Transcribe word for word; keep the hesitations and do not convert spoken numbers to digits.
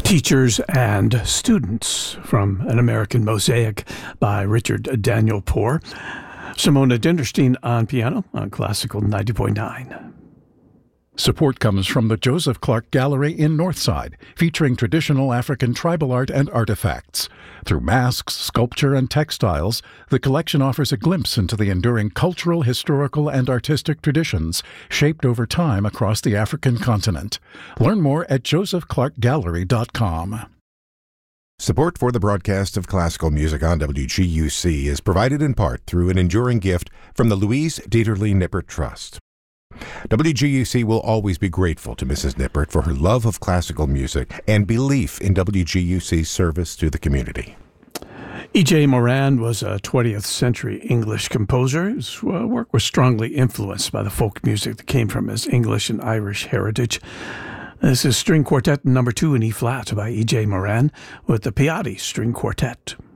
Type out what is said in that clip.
Teachers and Students from An American Mosaic by Richard Daniel Poor. Simona Dinderstein on piano on Classical ninety point nine. Support comes from the Joseph Clark Gallery in Northside, featuring traditional African tribal art and artifacts. Through masks, sculpture, and textiles, the collection offers a glimpse into the enduring cultural, historical, and artistic traditions shaped over time across the African continent. Learn more at joseph clark gallery dot com. Support for the broadcast of classical music on W G U C is provided in part through an enduring gift from the Louise Dieterle Nippert Trust. W G U C will always be grateful to Missus Nippert for her love of classical music and belief in W G U C's service to the community. E J. Moran was a twentieth century English composer. His uh, work was strongly influenced by the folk music that came from his English and Irish heritage. This is String Quartet number two in E-flat by E J. Moran with the Piatti String Quartet.